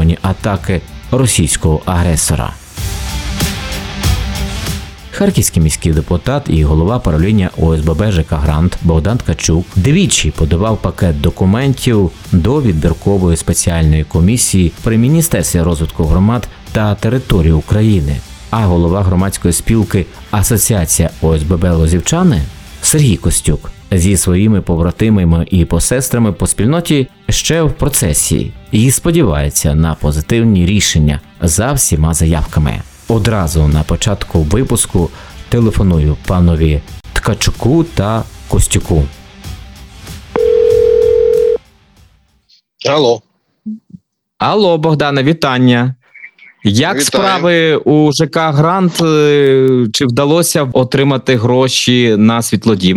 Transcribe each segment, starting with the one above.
масовані атаки російського агресора. Харківський міський депутат і голова правління ОСББ ЖК «Грант» Богдан Ткачук двічі подавав пакет документів до відбіркової спеціальної комісії при Міністерстві розвитку громад та територій України. А голова громадської спілки «Асоціація ОСББ Лозівчани» Сергій Костюк зі своїми побратимами і посестрами по спільноті ще в процесі і сподівається на позитивні рішення за всіма заявками. Одразу на початку випуску телефоную панові Ткачуку та Костюку. Алло. Алло, Богдане, вітання. Як Вітаю. справи у ЖК «Грант»? Чи вдалося отримати гроші на світлодім?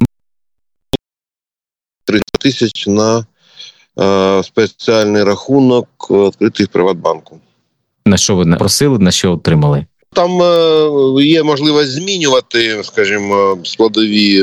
30 тисяч на спеціальний рахунок, відкритий в Приватбанку. На що ви просили, на що отримали? Там є можливість змінювати, скажімо, складові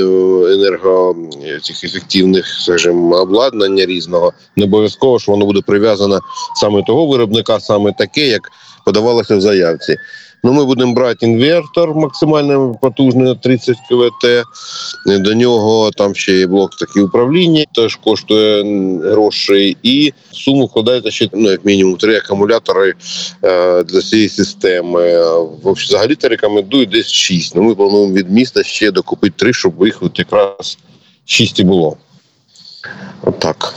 цих ефективних, скажімо, обладнання різного. Не обов'язково, що воно буде прив'язано саме того виробника, саме таке, як подавалося в заявці. Ну, ми будемо брати інвертор максимально потужний на 30 кВт. До нього там ще є блок такий управління, теж коштує грошей. І в суму вкладається ще, як мінімум, 3 акумулятори для цієї системи. Взагалі-то рекомендую десь 6. Ми плануємо від міста ще докупити 3, щоб їх якраз 6 і було. Отак.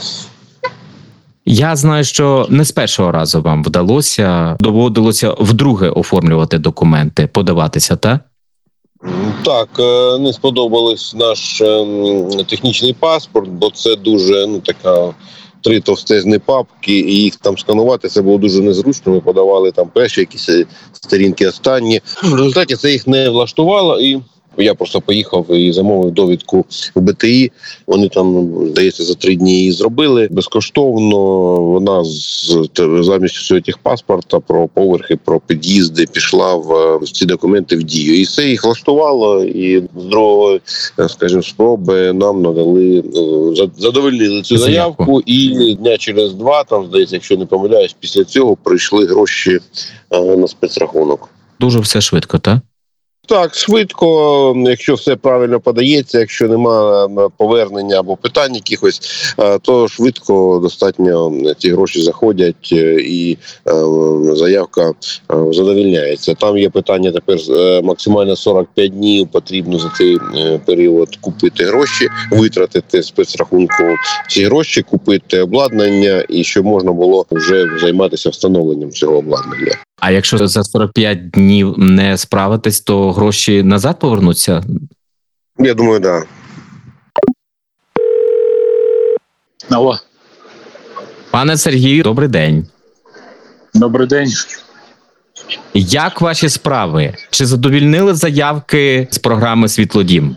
Я знаю, що не з першого разу вам доводилося вдруге оформлювати документи, подаватися, так? Так, не сподобався наш технічний паспорт, бо це дуже, 3 товстезні папки, і їх там сканувати, це було дуже незручно. Ми подавали там перші якісь сторінки, останні. В результаті це їх не влаштувало, і я просто поїхав і замовив довідку в БТІ. Вони там, здається, за 3 дні її зробили безкоштовно. Вона замість цього техпаспорта про поверхи, про під'їзди пішла в ці документи в дію. І це їх влаштувало, і з другої, скажімо, спроби нам надали, задовольнили цю заявку. І дня через 2, там, здається, якщо не помиляюсь, після цього прийшли гроші на спецрахунок. Дуже все швидко, так? Так, швидко, якщо все правильно подається, якщо немає повернення або питань якихось, то швидко достатньо ці гроші заходять і заявка задовольняється. Там є питання тепер максимально 45 днів потрібно за цей період купити гроші, витратити спецрахунку ці гроші, купити обладнання і щоб можна було вже займатися встановленням цього обладнання. А якщо за 45 днів не справитись, то гроші назад повернуться? Я думаю, так. Да. Алло. Пане Сергію, добрий день. Добрий день. Як ваші справи? Чи задовільнили заявки з програми «Світлодім»?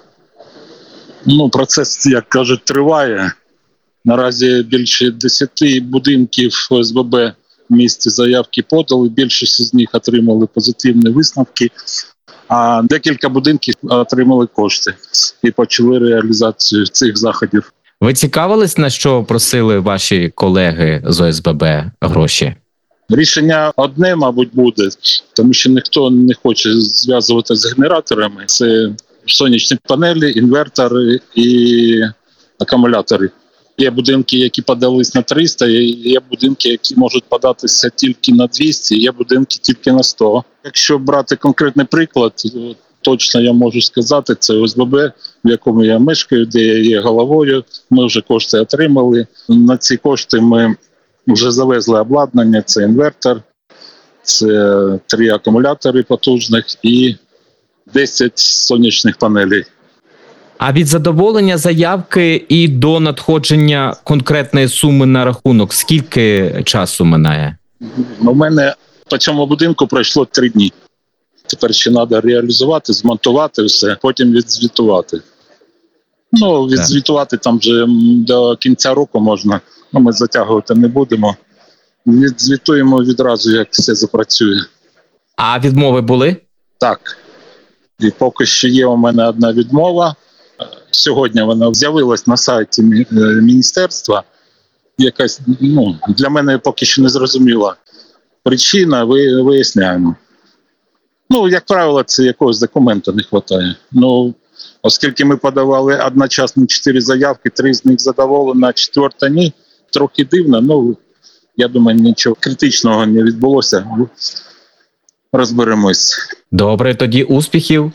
Процес, як кажуть, триває. Наразі більше 10 будинків ОСББ в місті заявки подали, більшість з них отримали позитивні висновки, а декілька будинків отримали кошти і почали реалізацію цих заходів. Ви цікавились, на що просили ваші колеги з ОСББ гроші? Рішення одне, мабуть, буде, тому що ніхто не хоче зв'язувати з генераторами. Це сонячні панелі, інвертори і акумулятори. Є будинки, які подались на 300, є будинки, які можуть податися тільки на 200, є будинки тільки на 100. Якщо брати конкретний приклад, точно я можу сказати, це ОСББ, в якому я мешкаю, де я є головою. Ми вже кошти отримали. На ці кошти ми вже завезли обладнання, це інвертор, це 3 акумулятори потужних і 10 сонячних панелей. А від задоволення заявки і до надходження конкретної суми на рахунок скільки часу минає? У мене по цьому будинку пройшло 3 дні. Тепер ще треба реалізувати, змонтувати все, потім відзвітувати. Відзвітувати там вже до кінця року можна, ми затягувати не будемо. Відзвітуємо відразу, як все запрацює. А відмови були? Так. І поки що є у мене одна відмова. Сьогодні вона з'явилась на сайті міністерства. Якась, для мене поки що не зрозуміла. причина, виясняємо. Як правило, це якогось документу не вистачає. Оскільки ми подавали одночасно 4 заявки, 3 з них задоволені, а 4 ні, трохи дивно. Я думаю, нічого критичного не відбулося. Розберемось. Добре, тоді успіхів.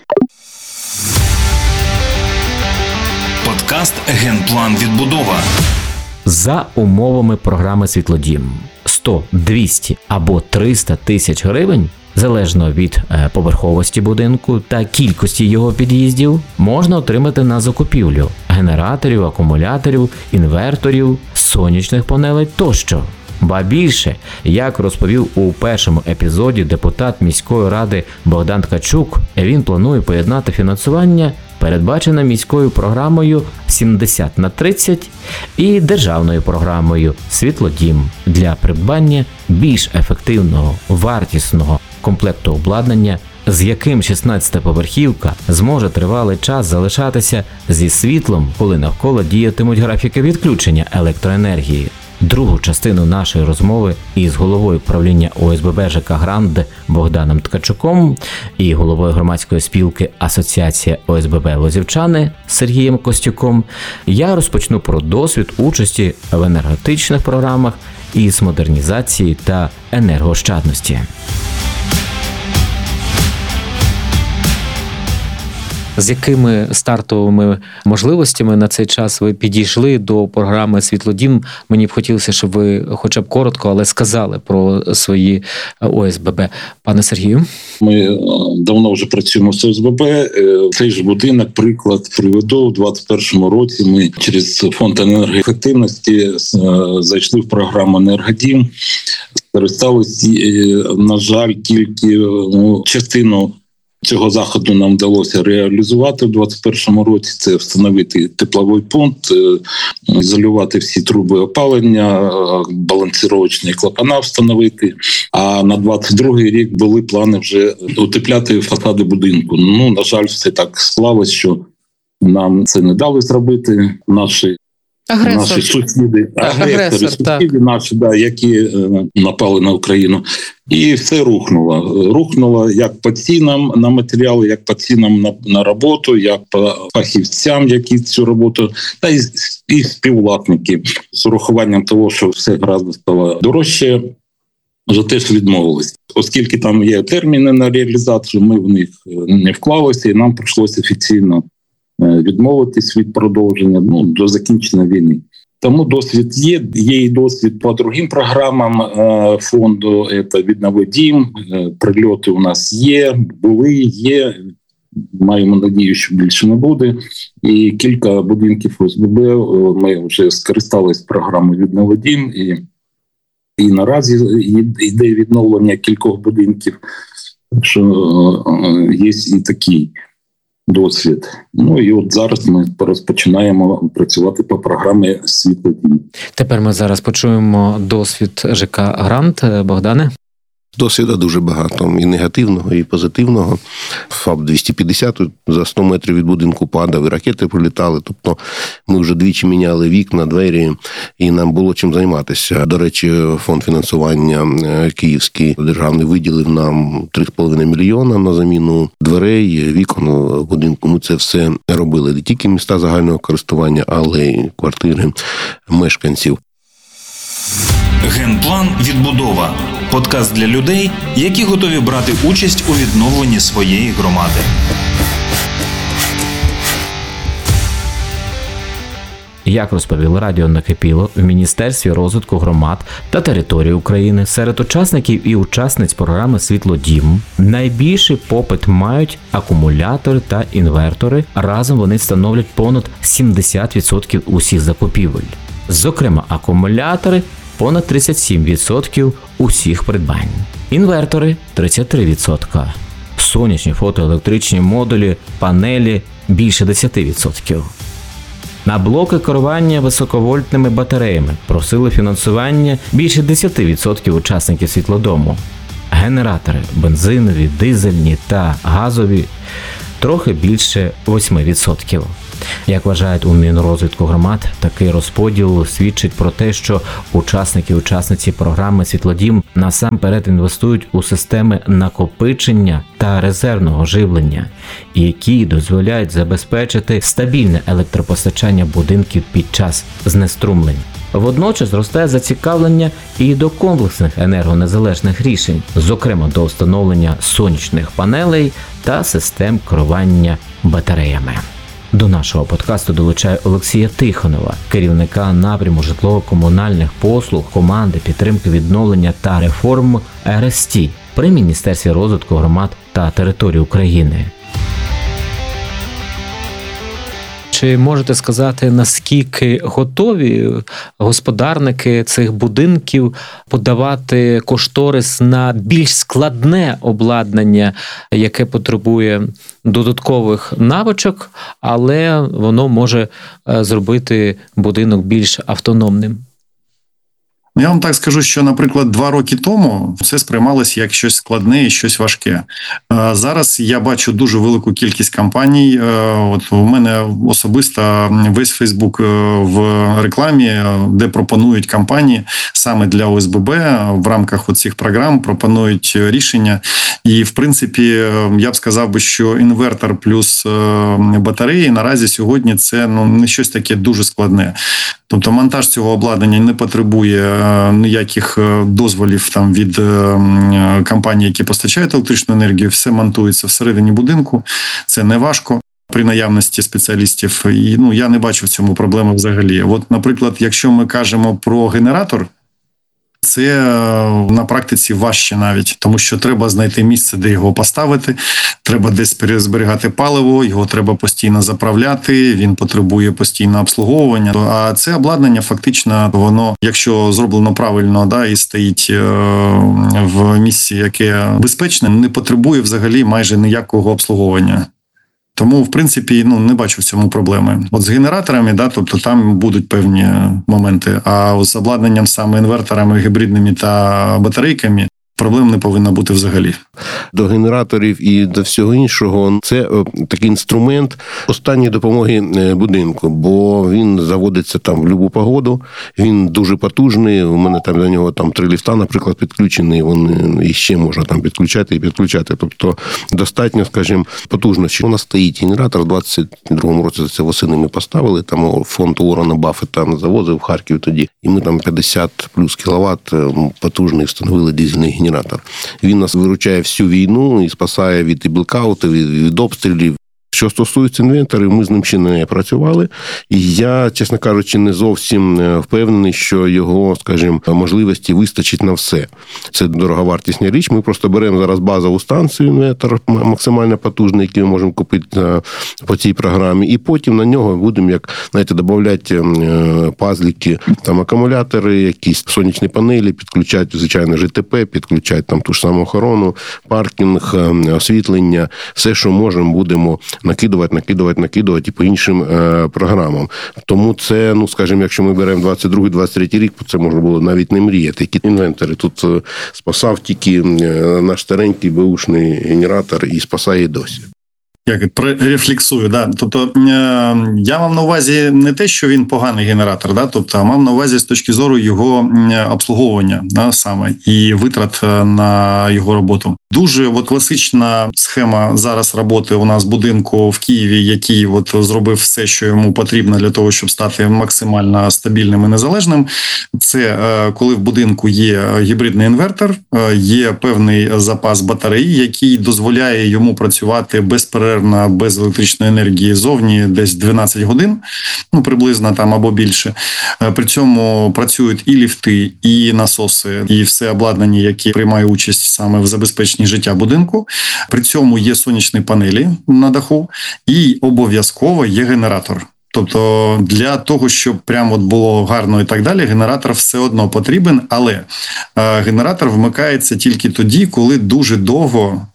Подкаст «Генплан відбудова». За умовами програми «Світлодім» 100, 200 або 300 тисяч гривень, залежно від поверховості будинку та кількості його під'їздів, можна отримати на закупівлю генераторів, акумуляторів, інверторів, сонячних панелей тощо. Ба більше, як розповів у першому епізоді депутат міської ради Богдан Ткачук, він планує поєднати фінансування, передбачене міською програмою 70/30 і державною програмою «Світлодім» для придбання більш ефективного, вартісного комплекту обладнання, з яким 16-поверхівка зможе тривалий час залишатися зі світлом, коли навколо діятимуть графіки відключення електроенергії. Другу частину нашої розмови із головою правління ОСББ ЖК «Грант» Богданом Ткачуком і головою громадської спілки Асоціація ОСББ Лозівчани Сергієм Костюком я розпочну про досвід участі в енергетичних програмах із модернізації та енергоощадності. З якими стартовими можливостями на цей час ви підійшли до програми «Світлодім»? Мені б хотілося, щоб ви хоча б коротко, але сказали про свої ОСББ. Пане Сергію? Ми давно вже працюємо з ОСББ. Цей ж будинок, приклад приведу. У 2021 році ми через фонд енергоефективності зайшли в програму «Енергодім». Скористалися, на жаль, тільки частину цього заходу нам вдалося реалізувати у 2021 році. Це встановити тепловий пункт, ізолювати всі труби опалення, балансировочні клапана встановити. А на 2022 рік були плани вже утепляти фасади будинку. На жаль, все так склалось, що нам це не дали зробити. Наші сусіди, сусіди наші, які напали на Україну. І все рухнуло. Рухнуло як по цінам на матеріали, як по цінам на роботу, як по фахівцям, які цю роботу, та і співвласники. З урахуванням того, що все гораздо стало дорожче, вже теж відмовились. Оскільки там є терміни на реалізацію, ми в них не вклалися, і нам прийшлося офіційно відмовитись від продовження до закінчення війни. Тому досвід є і досвід по другим програмам фонду, це «Віднови дім», прильоти у нас є, маємо надію, що більше не буде. І кілька будинків ОСББ ми вже скористалися програмою «Віднови дім», і наразі йде відновлення кількох будинків, так що є і такий досвід. І от зараз ми розпочинаємо працювати по програмі «Світлодім». Тепер ми зараз почуємо досвід ЖК «Грант». Богдане? Досвіду дуже багато, і негативного, і позитивного. ФАП-250 за 100 метрів від будинку падав, і ракети прилітали. Тобто ми вже двічі міняли вікна, двері, і нам було чим займатися. До речі, фонд фінансування київський державний виділив нам 3,5 мільйона на заміну дверей, вікон в будинку. Ми це все робили. Не тільки міста загального користування, але й квартири мешканців. Генплан відбудова. Подкаст для людей, які готові брати участь у відновленні своєї громади. Як розповіло Радіо Накипіло, в Міністерстві розвитку громад та територій України серед учасників і учасниць програми «Світлодім» найбільший попит мають акумулятори та інвертори. Разом вони становлять понад 70% усіх закупівель. Зокрема, акумулятори – понад 37% усіх придбань. Інвертори – 33%. Сонячні фотоелектричні модулі, панелі – більше 10%. На блоки керування високовольтними батареями просили фінансування більше 10% учасників світлодому. Генератори – бензинові, дизельні та газові – трохи більше 8%. Як вважають у Мінрозвитку громад, такий розподіл свідчить про те, що учасники і учасниці програми «Світлодім» насамперед інвестують у системи накопичення та резервного живлення, які дозволяють забезпечити стабільне електропостачання будинків під час знеструмлень. Водночас зростає зацікавлення і до комплексних енергонезалежних рішень, зокрема до встановлення сонячних панелей та систем керування батареями. До нашого подкасту долучаю Олексія Тихонова, керівника напряму житлово-комунальних послуг команди підтримки відновлення та реформ РСТ при Міністерстві розвитку громад та територій України. Чи можете сказати, наскільки готові господарники цих будинків подавати кошторис на більш складне обладнання, яке потребує додаткових навичок, але воно може зробити будинок більш автономним? Я вам так скажу, що, наприклад, 2 роки тому це сприймалося як щось складне і щось важке. Зараз я бачу дуже велику кількість компаній. От у мене особисто весь Фейсбук в рекламі, де пропонують компанії саме для ОСББ в рамках оцих програм, пропонують рішення. І, в принципі, я б сказав би, що інвертор плюс батареї наразі сьогодні це не щось таке дуже складне. Тобто монтаж цього обладнання не потребує ніяких дозволів там від компаній, які постачають електричну енергію. Все монтується всередині будинку. Це не важко при наявності спеціалістів. І я не бачу в цьому проблеми взагалі. От, наприклад, якщо ми кажемо про генератор, це на практиці важче навіть, тому що треба знайти місце, де його поставити, треба десь зберігати паливо, його треба постійно заправляти, він потребує постійного обслуговування. А це обладнання фактично, воно, якщо зроблено правильно, і стоїть в місці, яке безпечне, не потребує взагалі майже ніякого обслуговування. Тому, в принципі, не бачу в цьому проблеми. От з генераторами, тобто там будуть певні моменти, а з обладнанням саме інверторами, гібридними та батарейками проблем не повинно бути взагалі. До генераторів і до всього іншого це такий інструмент останньої допомоги будинку, бо він заводиться там в будь-яку погоду, він дуже потужний, у мене там до нього 3 ліфта, наприклад, підключені, вони і ще можна там підключати і підключати, тобто достатньо, скажімо, потужності. У нас стоїть генератор, в 22-му році це восени ми поставили, там фонд Уоррена Баффета завозив в Харків тоді, і ми там 50 плюс кіловат потужний встановили дизельний генератор. Він нас виручає всю війну і спасає від блекаутів, від обстрілів. Що стосується інвенторів, ми з ним ще не працювали. І я, чесно кажучи, не зовсім впевнений, що його, скажімо, можливості вистачить на все. Це дороговартісна річ. Ми просто беремо зараз базову станцію, інвертор максимально потужний, який ми можемо купити по цій програмі. І потім на нього будемо, додавати пазлики, акумулятори, якісь сонячні панелі, підключати, звичайно, ЖТП, підключати ту ж саму охорону, паркінг, освітлення. Все, що можемо, будемо накидувати і по іншим програмам. Тому це, скажімо, якщо ми беремо 22-23 рік, то це можна було навіть не мріяти. Які інвентори тут спасав тільки наш старенький беушний генератор і спасає досі. Як рефлексую, тобто я мав на увазі не те, що він поганий генератор, тобто а мав на увазі з точки зору його обслуговування саме і витрат на його роботу. Дуже класична схема зараз роботи у нас будинку в Києві, який зробив все, що йому потрібно для того, щоб стати максимально стабільним і незалежним. Це коли в будинку є гібридний інвертор, є певний запас батарей, який дозволяє йому працювати безперервно, без електричної енергії зовні десь 12 годин, приблизно або більше. При цьому працюють і ліфти, і насоси, і все обладнання, яке приймає участь саме в забезпеченні життя будинку. При цьому є сонячні панелі на даху і обов'язково є генератор. Тобто для того, щоб прямо було гарно і так далі, генератор все одно потрібен, але генератор вмикається тільки тоді, коли дуже довго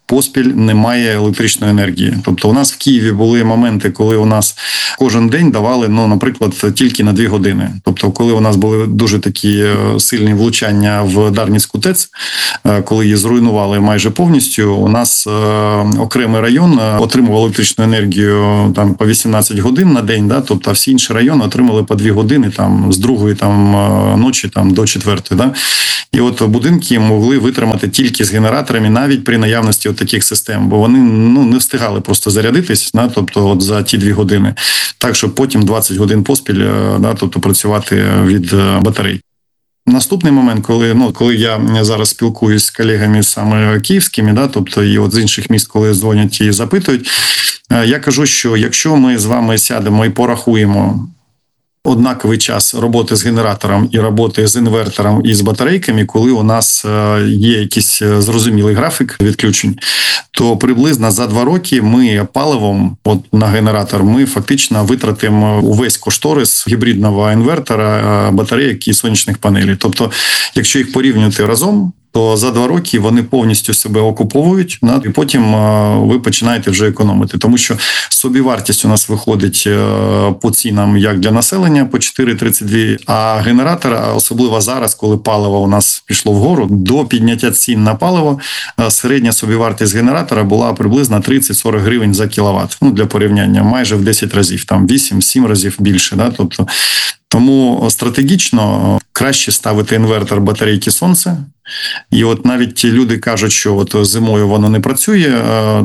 поспіль немає електричної енергії. Тобто у нас в Києві були моменти, коли у нас кожен день давали, наприклад, тільки на 2 години. Тобто, коли у нас були дуже такі сильні влучання в Дарницьку ТЕЦ, коли її зруйнували майже повністю, у нас окремий район отримував електричну енергію там по 18 годин на день, да, тобто всі інші райони отримали по 2 години там з 2 ночі там до 4. Да. І от будинки могли витримати тільки з генераторами, навіть при наявності таких систем, бо вони не встигали просто зарядитись, да, тобто от за ті 2 години, так, щоб потім 20 годин поспіль, да, тобто працювати від батарей. Наступний момент, коли я зараз спілкуюсь з колегами саме київськими, да, тобто і от з інших міст, коли дзвонять і запитують, я кажу, що якщо ми з вами сядемо і порахуємо однаковий час роботи з генератором і роботи з інвертором і з батарейками, коли у нас є якийсь зрозумілий графік відключень, то приблизно за 2 роки ми паливом на генератор ми фактично витратимо увесь кошторис гібридного інвертора, батарейок і сонячних панелей. Тобто, якщо їх порівнювати разом, то за 2 роки вони повністю себе окуповують, і потім ви починаєте вже економити. Тому що собівартість у нас виходить по цінам як для населення по 4,32, а генератор, особливо зараз, коли паливо у нас пішло вгору, до підняття цін на паливо, середня собівартість генератора була приблизно 30-40 гривень за кіловат. Для порівняння, майже в 10 разів, там 8-7 разів більше. Да? Тобто, тому стратегічно краще ставити інвертор батарейки сонце. І от навіть ті люди кажуть, що от зимою воно не працює.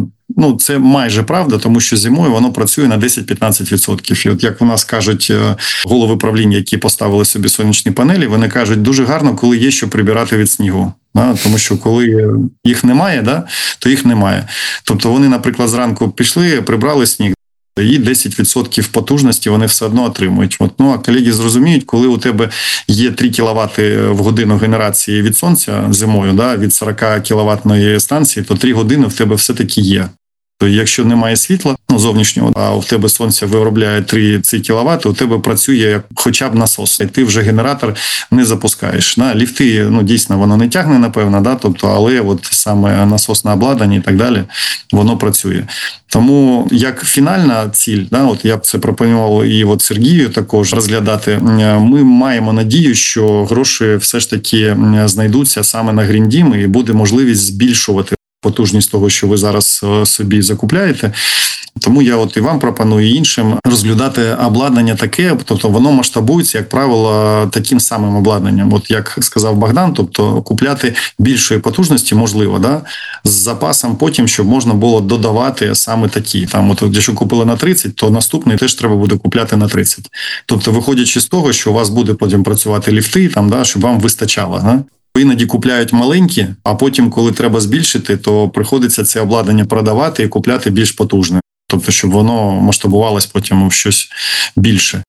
Це майже правда, тому що зимою воно працює на 10-15%. І от як у нас кажуть голови правління, які поставили собі сонячні панелі, вони кажуть, дуже гарно, коли є що прибирати від снігу. Тому що коли їх немає, то їх немає. Тобто вони, наприклад, зранку пішли, прибрали сніг, і 10% потужності вони все одно отримують. А колеги зрозуміють, коли у тебе є 3 кВт в годину генерації від сонця зимою, від 40 кВт станції, то 3 години в тебе все-таки є. Якщо немає світла зовнішнього, а в тебе сонце виробляє 3 кВт, у тебе працює хоча б насос, і ти вже генератор не запускаєш. Ліфти, дійсно, воно не тягне, напевно, тобто, але от саме насосне обладнання і так далі, воно працює. Тому як фінальна ціль, от я б це пропонував і от Сергію також розглядати, ми маємо надію, що гроші все ж таки знайдуться саме на Green Dім і буде можливість збільшувати потужність того, що ви зараз собі закупляєте. Тому я от і вам пропоную, і іншим розглядати обладнання таке, тобто воно масштабується, як правило, таким самим обладнанням. От як сказав Богдан, тобто купляти більшої потужності можливо, з запасом потім, щоб можна було додавати саме такі. Якщо купили на 30, то наступний теж треба буде купляти на 30. Тобто, виходячи з того, що у вас буде потім працювати ліфти, щоб вам вистачало. Іноді купляють маленькі, а потім, коли треба збільшити, то приходиться це обладнання продавати і купляти більш потужне. Тобто, щоб воно масштабувалось потім в щось більше.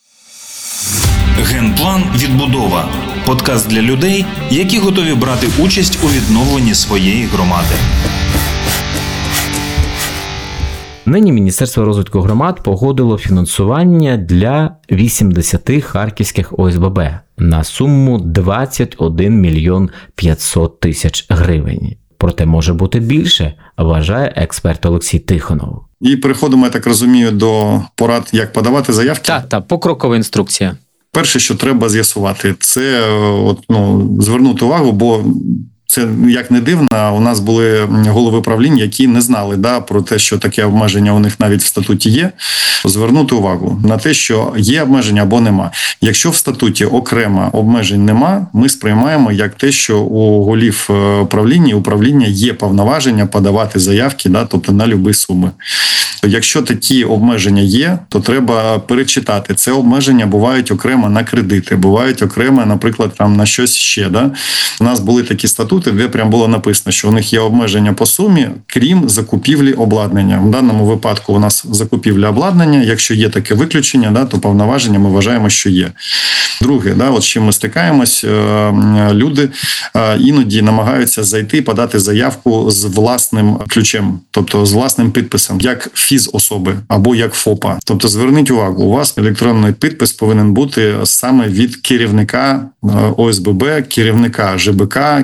Генплан «Відбудова» – подкаст для людей, які готові брати участь у відновленні своєї громади. Нині Міністерство розвитку громад погодило фінансування для 80 харківських ОСББ на суму 21 мільйон 500 тисяч гривень. Проте може бути більше, вважає експерт Олексій Тихонов. І переходимо, я так розумію, до порад, як подавати заявки. Так, покрокова інструкція. Перше, що треба з'ясувати, це звернути увагу, бо це, як не дивно, у нас були голови правлінь, які не знали про те, що таке обмеження у них навіть в статуті є. Звернути увагу на те, що є обмеження або нема. Якщо в статуті окремо обмежень нема, ми сприймаємо як те, що у голів правління і управління є повноваження подавати заявки, тобто на любі суми. Якщо такі обмеження є, то треба перечитати. Це обмеження бувають окремо на кредити, бувають окремо, наприклад, на щось ще. У нас були такі статути, де прям було написано, що у них є обмеження по сумі, крім закупівлі обладнання. В даному випадку у нас закупівля обладнання. Якщо є таке виключення, то повноваження ми вважаємо, що є. Друге, з чим ми стикаємось, люди іноді намагаються зайти, подати заявку з власним ключем, тобто з власним підписом, як фізособи або як ФОПа. Тобто зверніть увагу, у вас електронний підпис повинен бути саме від керівника ОСББ, керівника ЖБК, керівника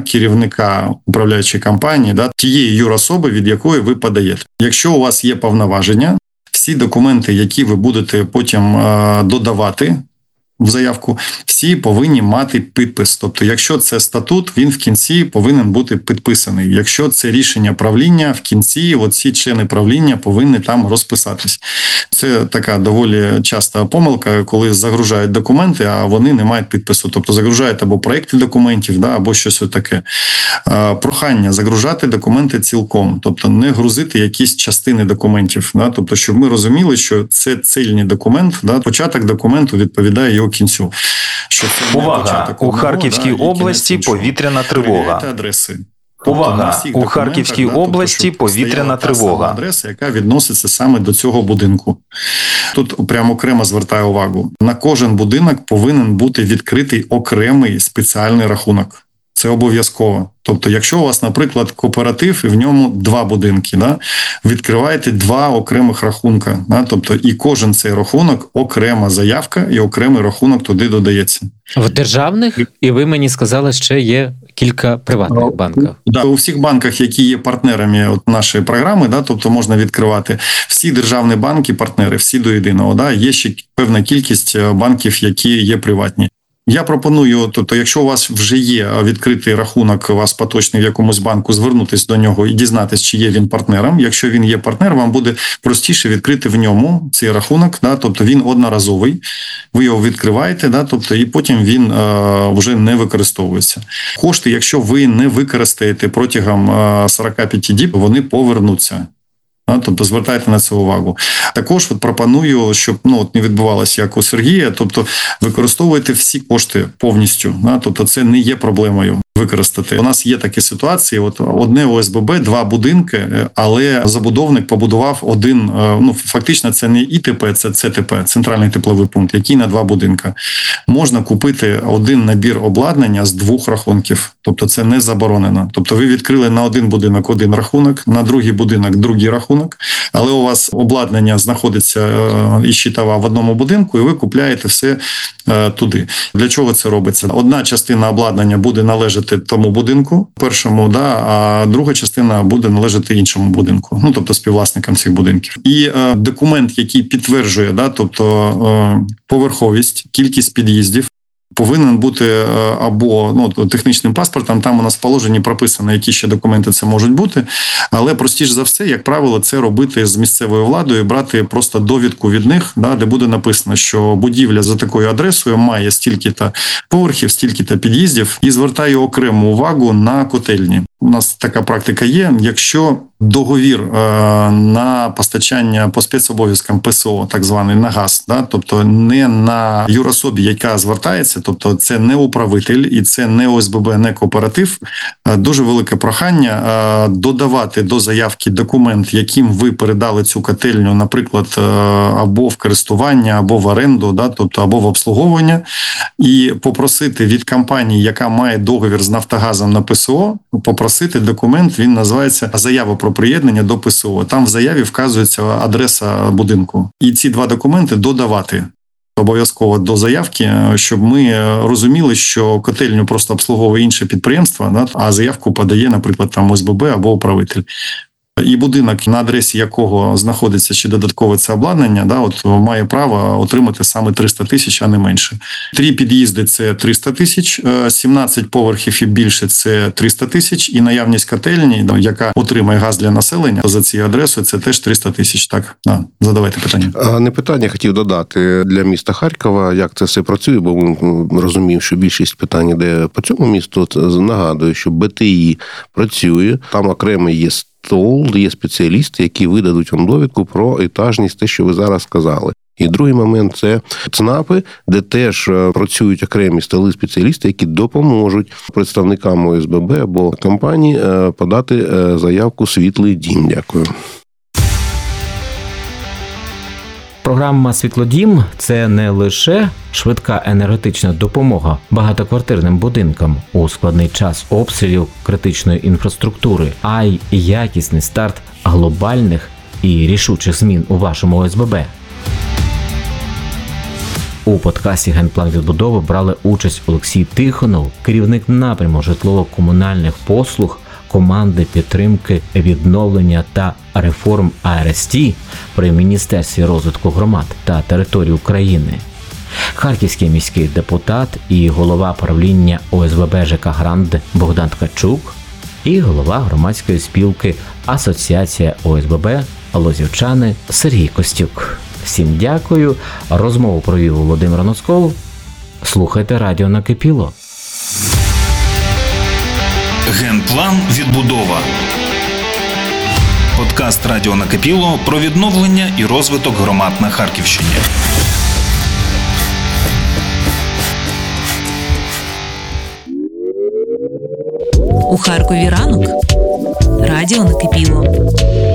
представника управляючої компанії, тієї юрособи, від якої ви подаєте. Якщо у вас є повноваження, всі документи, які ви будете потім додавати в заявку, всі повинні мати підпис. Тобто, якщо це статут, він в кінці повинен бути підписаний. Якщо це рішення правління, в кінці оці члени правління повинні там розписатись. Це така доволі часта помилка, коли загружають документи, а вони не мають підпису. Тобто загружають або проекти документів, або щось таке. Прохання загружати документи цілком, тобто не грузити якісь частини документів. Тобто, щоб ми розуміли, що це цільний документ, початок документу відповідає його кінцю. Увага! У Харківській області повітряна тривога. Увага! У Харківській області повітряна тривога. Адреса, яка відноситься саме до цього будинку. Тут прямо окремо звертаю увагу. На кожен будинок повинен бути відкритий окремий спеціальний рахунок. Це обов'язково. Тобто, якщо у вас, наприклад, кооператив і в ньому 2 будинки, відкриваєте 2 окремих рахунка. Тобто, і кожен цей рахунок окрема заявка і окремий рахунок туди додається. В державних, і ви мені сказали, ще є кілька приватних банків. У всіх банках, які є партнерами нашої програми, тобто можна відкривати всі державні банки, партнери, всі до єдиного. Є ще певна кількість банків, які є приватні. Я пропоную, тобто, якщо у вас вже є відкритий рахунок, у вас поточний в якомусь банку, звернутися до нього і дізнатися, чи є він партнером. Якщо він є партнер, вам буде простіше відкрити в ньому цей рахунок, тобто він одноразовий, ви його відкриваєте, тобто, і потім він вже не використовується. Кошти, якщо ви не використаєте протягом 45 діб, вони повернуться. Тобто звертайте на це увагу. Також пропоную, щоб не відбувалося як у Сергія, тобто використовуйте всі кошти повністю. Тобто це не є проблемою використати. У нас є такі ситуації, одне ОСББ, 2 будинки, але забудовник побудував один, фактично це не ІТП, це ЦТП, центральний тепловий пункт, який на 2 будинки. Можна купити один набір обладнання з 2 рахунків, тобто це не заборонено. Тобто ви відкрили на один будинок один рахунок, на другий будинок другий рахунок, але у вас обладнання знаходиться і щитова в одному будинку, і ви купляєте все туди. Для чого це робиться? Одна частина обладнання буде належати тому будинку, першому, а друга частина буде належати іншому будинку, тобто співвласникам цих будинків. І документ, який підтверджує, тобто поверховість, кількість під'їздів, повинен бути або технічним паспортом, там у нас в положенні прописано, які ще документи це можуть бути, але простіше за все, як правило, це робити з місцевою владою, брати просто довідку від них, де буде написано, що будівля за такою адресою має стільки-то поверхів, стільки-то під'їздів, і звертає окрему увагу на котельні. У нас така практика є, якщо договір на постачання по спецобов'язкам ПСО, так званий, на газ, тобто не на юрособі, яка звертається, тобто це не управитель і це не ОСББ, не кооператив, дуже велике прохання додавати до заявки документ, яким ви передали цю котельню, наприклад, або в користування, або в оренду, тобто або в обслуговування, і попросити від компанії, яка має договір з Нафтогазом на ПСО, попросити документ, він називається «Заява про приєднання до ПСО». Там в заяві вказується адреса будинку. І ці 2 документи додавати обов'язково до заявки, щоб ми розуміли, що котельню просто обслуговує інше підприємство, а заявку подає, наприклад, там ОСББ або управитель. І будинок, на адресі якого знаходиться ще додаткове це обладнання, має право отримати саме 300 тисяч, а не менше. 3 під'їзди – це 300 тисяч, 17 поверхів і більше – це 300 тисяч, і наявність котельні, яка отримає газ для населення, за цією адресою це теж 300 тисяч. Так, задавайте питання. Не питання, хотів додати для міста Харкова, як це все працює, бо ми розуміємо, що більшість питань йде по цьому місту. Нагадую, що БТІ працює, там окремо є стол, є спеціалісти, які видадуть вам довідку про етажність, те, що ви зараз сказали. І другий момент – це ЦНАПи, де теж працюють окремі столи спеціалісти, які допоможуть представникам ОСББ або компанії подати заявку «Світлий дім». Дякую. Програма «Світлодім» – це не лише швидка енергетична допомога багатоквартирним будинкам у складний час обстрілів критичної інфраструктури, а й якісний старт глобальних і рішучих змін у вашому ОСББ. У подкасті «Генплан відбудови» брали участь Олексій Тихонов, керівник напряму житлово-комунальних послуг команди підтримки відновлення та реформ АРСТ при Міністерстві розвитку громад та територій України, харківський міський депутат і голова правління ОСББ ЖК «Грант» Богдан Ткачук і голова громадської спілки Асоціація ОСББ Лозівчани Сергій Костюк. Всім дякую. Розмову провів Володимир Носков. Слухайте радіо «Накипіло». Генплан відбудова. Подкаст Радіо Накипіло про відновлення і розвиток громад на Харківщині. У Харкові ранок. Радіо Накипіло.